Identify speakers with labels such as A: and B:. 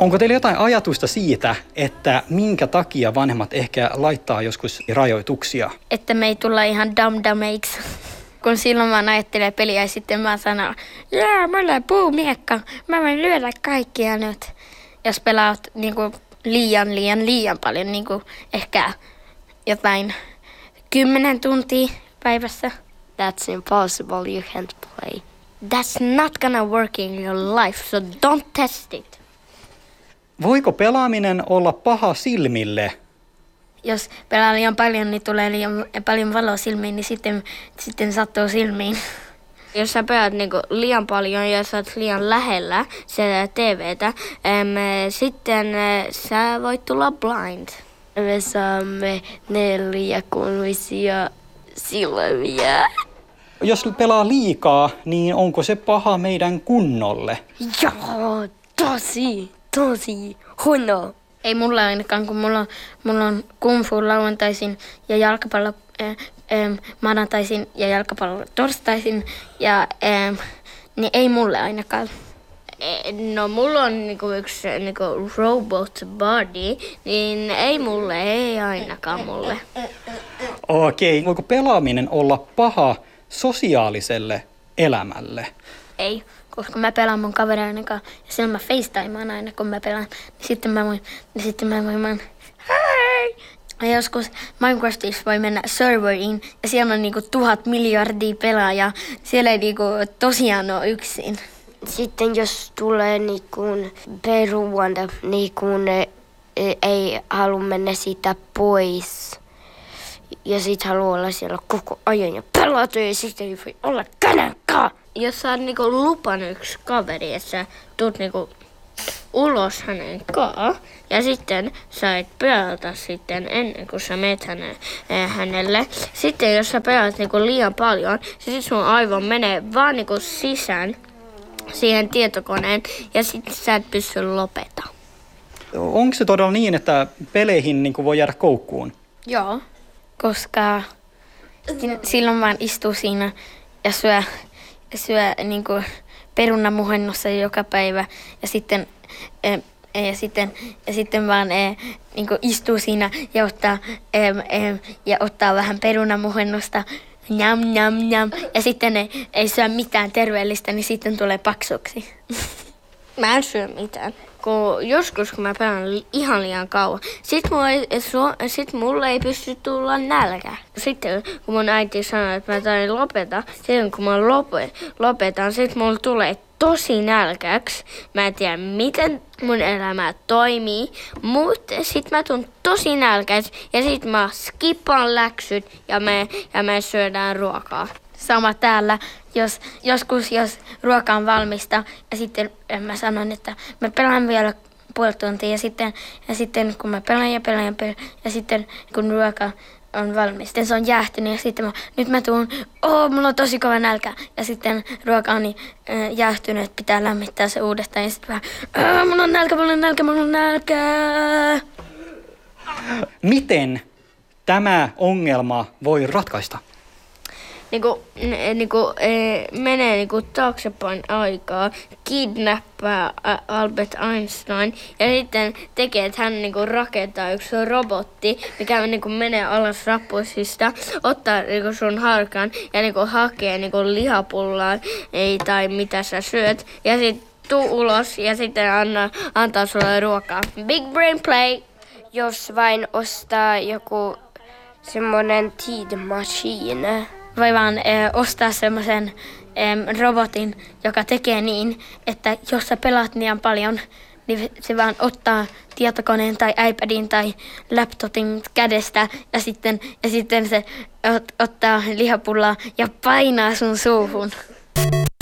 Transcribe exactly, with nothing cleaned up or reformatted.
A: Onko teillä jotain ajatusta siitä, että minkä takia vanhemmat ehkä laittaa joskus rajoituksia?
B: Että me ei tulla ihan dum-dumeiksi. Kun silloin mä ajattelen peliä ja sitten mä sanon, jaa, mulla on puumiekka, mä voin lyödä kaikkia nyt. Jos pelaat niinku liian, liian, liian paljon, niinku ehkä jotain kymmenen tuntia päivässä.
C: That's impossible, you can't play.
B: That's not gonna work in your life, so don't test it.
A: Voiko pelaaminen olla paha silmille?
B: Jos pelaa liian paljon, niin tulee liian paljon valoa silmiin, niin sitten, sitten sattuu silmiin.
C: Jos sä pelaat niinku liian paljon ja sä oot liian lähellä sitä T V:tä, äm, sitten äh, sä voit tulla blind. Me saamme neljä kunvisia silmiä.
A: Jos pelaa liikaa, niin onko se paha meidän kunnolle?
C: Joo, tosi, tosi huono.
B: Ei mulla ainakaan, kun mulla on, mulla on kung fu lauantaisin ja jalkapallo äh, äh, maanantaisin ja jalkapallo torstaisin. Ja, äh, niin ei mulle ainakaan.
C: No mulla on niinku yksi niinku robot body, niin ei mulle, ei ainakaan mulle.
A: Okei, voiko pelaaminen olla paha sosiaaliselle elämälle?
B: Ei, koska mä pelaan mun kavereiden kanssa ja silloin mä facetimean aina kun mä pelaan. Niin sitten mä voin, niin sitten mä voin, mä hei! Ja joskus Minecraftissa voi mennä serveriin ja siellä on niinku tuhat miljardia pelaajaa. Siellä ei niinku tosiaan ole yksin.
C: Sitten jos tulee niinku peruanta, niinku ne ei halua mennä siitä pois. Ja sit haluaa olla siellä koko ajan ja pelata ja sitten ei voi olla kenenkään. Jos sä oot niinku lupannut yksi kaveri, että sä tuut niinku ulos hänen kaa ja sitten sä et pelata sitten ennen kuin sä meet häne, hänelle. Sitten jos sä pelaat niinku liian paljon, sitten sun aivo menee vaan niinku sisään siihen tietokoneen ja sitten sä et pysty lopeta.
A: Onko se todella niin, että peleihin niin kuin voi jäädä koukkuun?
B: Joo, koska silloin vaan istuu siinä ja syö, syö niin kuin perunamuhennossa joka päivä ja sitten, ja sitten, ja sitten vaan niin kuin istuu siinä ja ottaa, ja ottaa vähän perunamuhennosta. Njam, njam, njam. Ja sitten ei, ei syö mitään terveellistä, niin sitten tulee paksuksi.
C: Mä en syö mitään. Kun joskus, kun mä pelaan li- ihan liian kauan, sit mulla, ei, su- sit mulla ei pysty tulla nälkä. Sitten kun mun äiti sanoi, että mä tain lopeta, sitten kun mä lope- lopetan, sit mulla tulee tosi nälkäksi. Mä en tiedä, miten mun elämä toimii, mutta sit mä tuun tosi nälkäksi ja sit mä skippaan läksyt ja me, ja me syödään ruokaa.
B: Sama täällä, jos, joskus jos ruoka on valmista ja sitten mä sanon, että mä pelaan vielä puoli tuntia ja sitten, ja sitten kun mä pelaan ja pelaan ja pelaan ja sitten kun ruoka on valmis, sitten se on jäähtynyt ja sitten mä, nyt mä tuun, oo mulla on tosi kova nälkä ja sitten ruoka on niin äh, jäähtynyt, että pitää lämmittää se uudestaan ja sitten vähän, mulla on nälkä, mulla on nälkä, mulla on nälkä.
A: Miten tämä ongelma voi ratkaista?
C: Niinku, niinku, e, menee niinku taaksepäin aikaa, kidnappaa Albert Einstein ja sitten tekee, että hän niinku rakentaa yksi robotti, mikä niinku menee alas rappusista, ottaa niinku sun harkan ja niinku hakee niinku lihapullaa ei, tai mitä sä syöt ja sitten tuu ulos ja sitten anna, antaa sulle ruokaa. Big brain play! Jos vain ostaa joku semmonen Tid Machine.
B: Voi vaan äh, ostaa semmoisen ähm, robotin, joka tekee niin, että jos sä pelaat niin paljon, niin se vaan ottaa tietokoneen tai iPadin tai laptopin kädestä ja sitten, ja sitten se ot, ottaa lihapullaa ja painaa sun suuhun.